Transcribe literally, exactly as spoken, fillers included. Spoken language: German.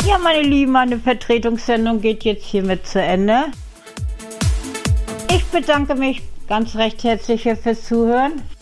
Ja, meine Lieben, meine Vertretungssendung geht jetzt hiermit zu Ende. Ich bedanke mich ganz recht herzlich fürs Zuhören.